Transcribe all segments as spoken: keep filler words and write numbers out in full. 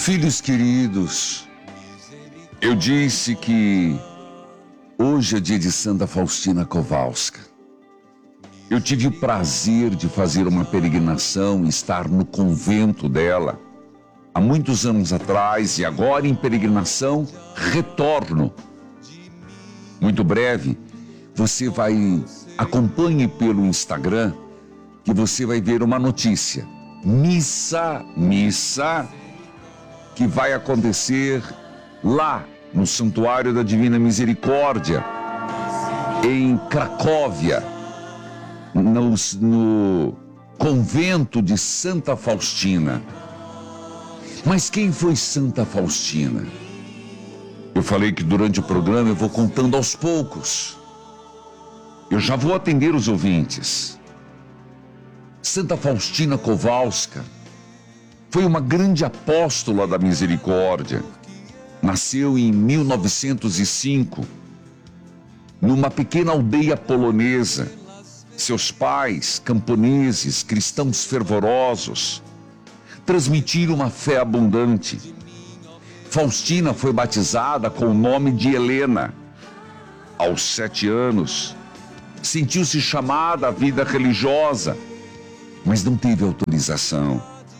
Filhos queridos, eu disse que hoje é dia de Santa Faustina Kowalska. Eu tive o prazer de fazer uma peregrinação e estar no convento dela há muitos anos atrás, e agora em peregrinação retorno. Muito breve, você vai, acompanhe pelo Instagram, que você vai ver uma notícia. Missa, missa, que vai acontecer lá no Santuário da Divina Misericórdia, em Cracóvia, no, no convento de Santa Faustina. Mas quem foi Santa Faustina? Eu falei que durante o programa eu vou contando aos poucos. Eu já vou atender os ouvintes. Santa Faustina Kowalska foi uma grande apóstola da misericórdia. Nasceu em mil novecentos e cinco, numa pequena aldeia polonesa. Seus pais, camponeses, cristãos fervorosos, transmitiram uma fé abundante. Faustina foi batizada com o nome de Helena. Aos sete anos, sentiu-se chamada à vida religiosa, mas não teve autorização.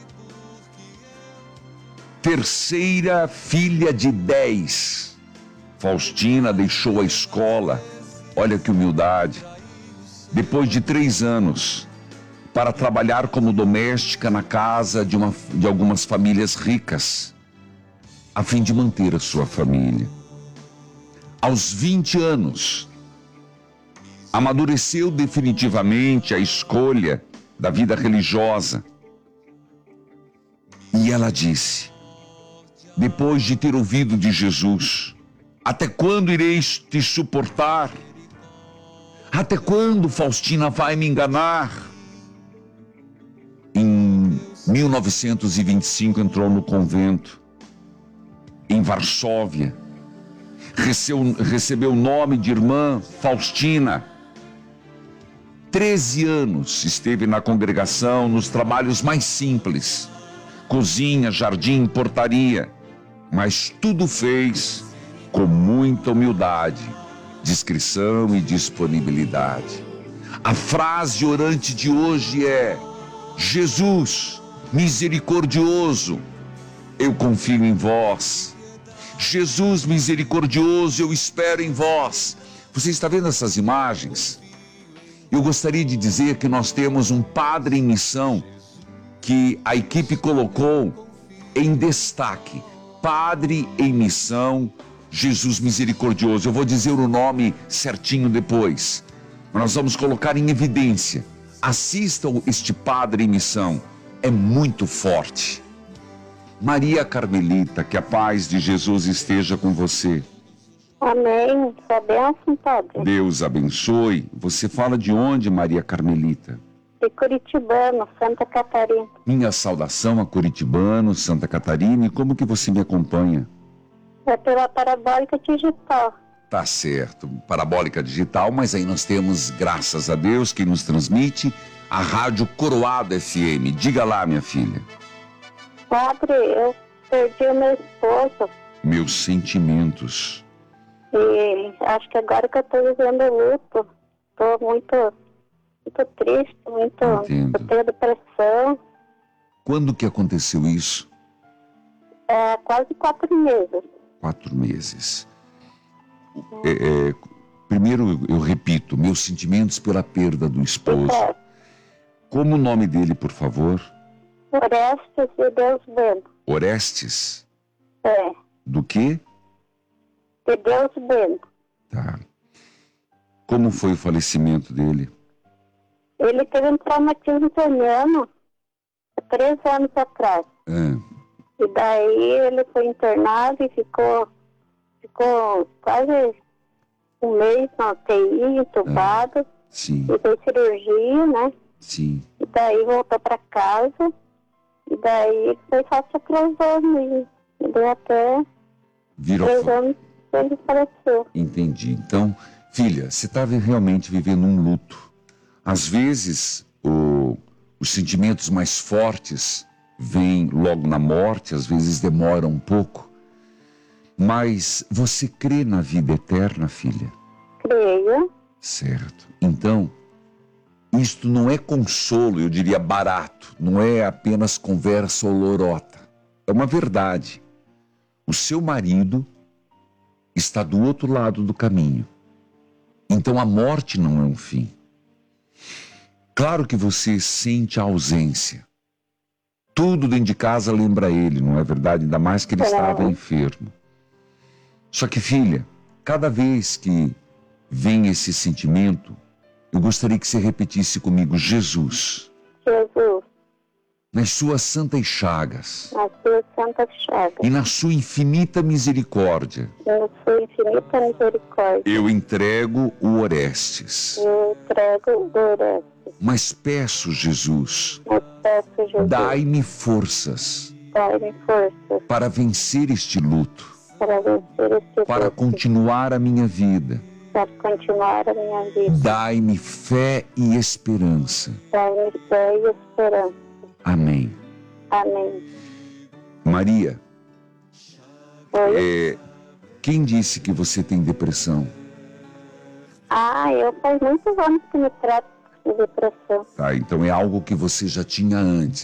Terceira filha de dez, Faustina deixou a escola, olha que humildade, depois de três anos, para trabalhar como doméstica na casa de, uma, de algumas famílias ricas, a fim de manter a sua família. Aos vinte anos, amadureceu definitivamente a escolha da vida religiosa. E ela disse, depois de ter ouvido de Jesus: até quando ireis te suportar? Até quando Faustina vai me enganar? Em mil novecentos e vinte e cinco entrou no convento, em Varsóvia. Recebeu, recebeu o nome de irmã Faustina. Treze anos esteve na congregação, nos trabalhos mais simples. Cozinha, jardim, portaria. Mas tudo fez com muita humildade, discrição e disponibilidade. A frase orante de hoje é: Jesus, misericordioso, eu confio em vós. Jesus, misericordioso, eu espero em vós. Você está vendo essas imagens? Eu gostaria de dizer que nós temos um padre em missão que a equipe colocou em destaque. Padre em missão, Jesus misericordioso. Eu vou dizer o nome certinho depois. Nós vamos colocar em evidência. Assistam este padre em missão. É muito forte. Maria Carmelita, que a paz de Jesus esteja com você. Amém. Sua bênção, padre. Deus abençoe. Você fala de onde, Maria Carmelita? De Curitibano, Santa Catarina. Minha saudação a Curitibano, Santa Catarina. E como que você me acompanha? É pela parabólica digital. Tá certo, parabólica digital, mas aí nós temos, graças a Deus, que nos transmite a Rádio Coroado F M. Diga lá, minha filha. Padre, eu perdi o meu esposo. Meus sentimentos. E acho que agora que eu tô vivendo luto, tô muito, muito triste, muito... Entendo. Eu tenho depressão. Quando que aconteceu isso? É, quase quatro meses. Quatro meses. É, é, primeiro, eu repito, meus sentimentos pela perda do esposo. É. Como o nome dele, por favor? Orestes de Deus Bueno. Orestes? É, Do quê? de Deus Bueno. Tá. Como foi o falecimento dele? Ele teve um traumatismo craniano há três anos atrás. Ah, E daí ele foi internado e ficou, ficou quase um mês na U T I, entubado. sim, E fez cirurgia, né? sim. E daí voltou para casa. E daí foi só se atrasando. E e deu até Virou três fã. anos que ele faleceu. Entendi. Então, filha, você está realmente vivendo um luto. Às vezes, o- os sentimentos mais fortes vem logo na morte, às vezes demora um pouco. Mas você crê na vida eterna, filha? Creio. Certo. Então, isto não é consolo, eu diria barato. Não é apenas conversa ou lorota. É uma verdade. O seu marido está do outro lado do caminho. Então a morte não é um fim. Claro que você sente a ausência. Tudo dentro de casa lembra ele, não é verdade? Ainda mais que ele É. estava enfermo. Só que, filha, cada vez que vem esse sentimento, eu gostaria que você repetisse comigo: Jesus, Jesus, nas suas santas chagas na sua santa chaga, e na sua infinita misericórdia, e na sua infinita misericórdia, eu entrego o Orestes. eu entrego o Orestes. Mas peço, Jesus, Mas peço, Jesus, dai-me forças dai-me força para vencer este luto, para vencer este para luto, continuar a minha vida. para continuar a minha vida. Dai-me fé e esperança. Dai-me fé e esperança. Amém. Amém. Maria, Oi? é, quem disse que você tem depressão? Ah, eu faz muitos anos que me trato de depressão. Tá, então é algo que você já tinha antes.